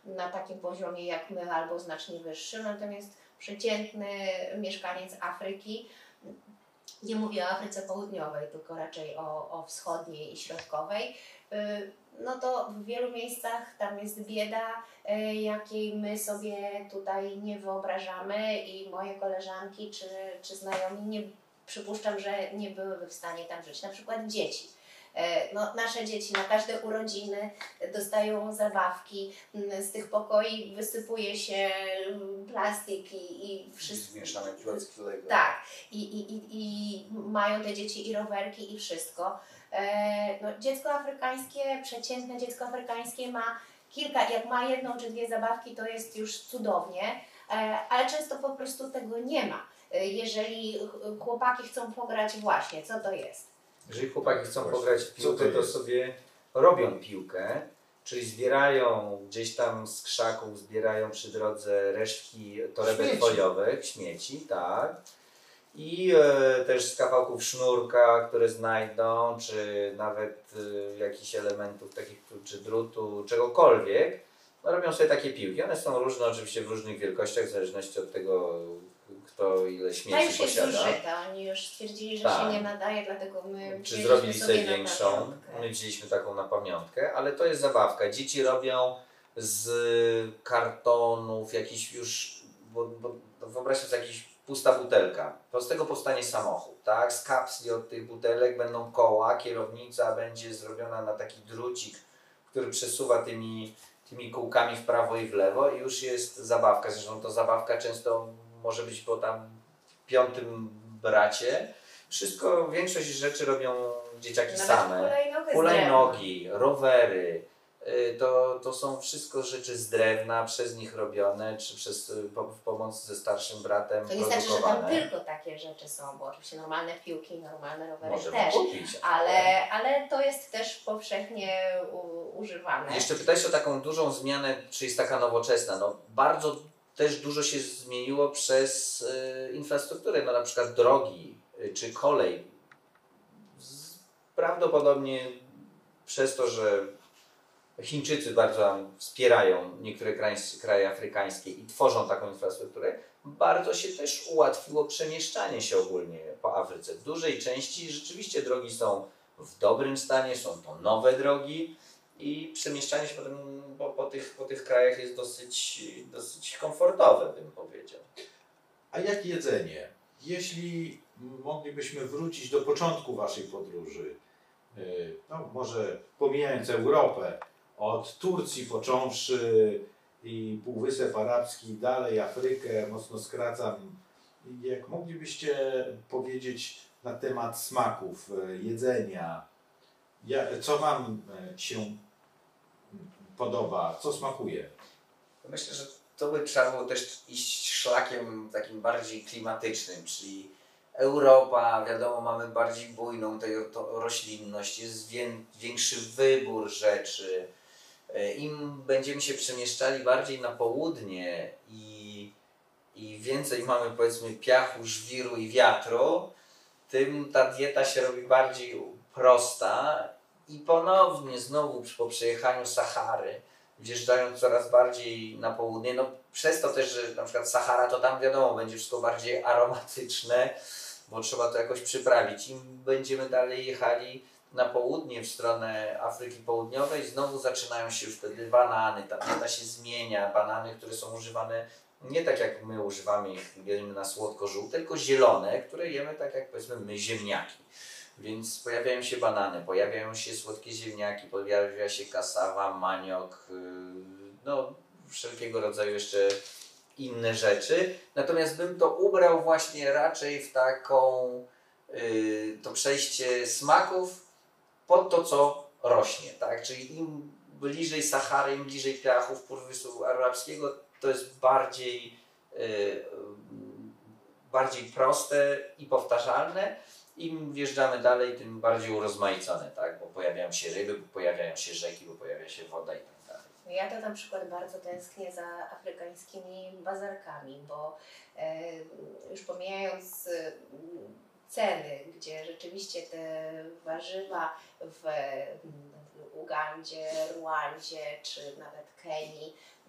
na takim poziomie jak my albo znacznie wyższym, natomiast przeciętny mieszkaniec Afryki, nie mówię o Afryce Południowej, tylko raczej o wschodniej i środkowej, no to w wielu miejscach tam jest bieda, jakiej my sobie tutaj nie wyobrażamy i moje koleżanki czy znajomi nie przypuszczam, że nie byłyby w stanie tam żyć. Na przykład dzieci. No, nasze dzieci na każde urodziny dostają zabawki, z tych pokoi wysypuje się plastik i wszystko. Zmieszane klocki Lego. Tak, i mają te dzieci i rowerki i wszystko. No, dziecko afrykańskie, przeciętne dziecko afrykańskie ma kilka, jak ma jedną czy dwie zabawki, to jest już cudownie, ale często po prostu tego nie ma. Jeżeli chłopaki chcą pograć właśnie, co to jest? Jeżeli chłopaki chcą pograć w piłkę, to sobie robią piłkę, czyli zbierają gdzieś tam z krzaków, zbierają przy drodze resztki torebek foliowych, śmieci, tak. I też z kawałków sznurka, które znajdą, czy nawet jakichś elementów takich, czy drutu, czegokolwiek, no robią sobie takie piłki. One są różne oczywiście w różnych wielkościach, w zależności od tego, kto ile śmieci posiada. Już jest zużyta, oni już stwierdzili, że się nie nadaje, dlatego my czy zrobili sobie większą, my wzięliśmy taką na pamiątkę, ale to jest zabawka. Dzieci robią z kartonów jakiś już, bo wyobraźcie sobie jakiś pusta butelka, to z tego powstanie samochód, tak? Z kapsli od tych butelek będą koła, kierownica będzie zrobiona na taki drucik, który przesuwa tymi kółkami w prawo i w lewo i już jest zabawka. Zresztą to zabawka często może być po tam 5. bracie. Wszystko, większość rzeczy robią dzieciaki nawet same. Hulajnogi, rowery. To są wszystko rzeczy z drewna, przez nich robione, czy w pomocy ze starszym bratem to nie produkowane. znaczy, że tam tylko takie rzeczy są, bo oczywiście normalne piłki, normalne rowery możemy też, kupić, ale to jest też powszechnie używane. Jeszcze pytałeś o taką dużą zmianę, czy jest taka nowoczesna. No, bardzo też dużo się zmieniło przez infrastrukturę, no na przykład drogi czy kolej. Prawdopodobnie przez to, że Chińczycy bardzo wspierają niektóre kraje afrykańskie i tworzą taką infrastrukturę, bardzo się też ułatwiło przemieszczanie się ogólnie po Afryce. W dużej części rzeczywiście drogi są w dobrym stanie, są to nowe drogi i przemieszczanie się potem po tych krajach jest dosyć komfortowe, bym powiedział. A jak jedzenie? Jeśli moglibyśmy wrócić do początku waszej podróży, no może pomijając Europę, od Turcji począwszy i Półwysep Arabski, dalej Afrykę, mocno skracam. Jak moglibyście powiedzieć na temat smaków, jedzenia, co wam się podoba, co smakuje? Myślę, że to by trzeba było też iść szlakiem takim bardziej klimatycznym, czyli Europa, wiadomo, mamy bardziej bujną roślinność, jest większy wybór rzeczy. Im będziemy się przemieszczali bardziej na południe i więcej mamy, powiedzmy, piachu, żwiru i wiatru, tym ta dieta się robi bardziej prosta i ponownie znowu po przejechaniu Sahary, wjeżdżając coraz bardziej na południe, no przez to też, że na przykład Sahara to tam wiadomo będzie wszystko bardziej aromatyczne, bo trzeba to jakoś przyprawić. Im będziemy dalej jechali na południe w stronę Afryki Południowej, znowu zaczynają się już wtedy banany, ta dieta się zmienia, banany, które są używane nie tak jak my używamy ich, jemy na słodko-żółte, tylko zielone, które jemy tak jak powiedzmy my ziemniaki. Więc pojawiają się banany, pojawiają się słodkie ziemniaki, pojawia się kasawa, maniok, no wszelkiego rodzaju jeszcze inne rzeczy. Natomiast bym to ubrał właśnie raczej w taką to przejście smaków pod to, co rośnie, tak? Czyli im bliżej Sahary, im bliżej piachów Półwyspu Arabskiego, to jest bardziej proste i powtarzalne. Im wjeżdżamy dalej, tym bardziej urozmaicone, tak? Bo pojawiają się ryby, bo pojawiają się rzeki, bo pojawia się woda i tak dalej. Ja to na przykład bardzo tęsknię za afrykańskimi bazarkami, bo już pomijając ceny, gdzie rzeczywiście te warzywa w Ugandzie, Rwandzie czy nawet Kenii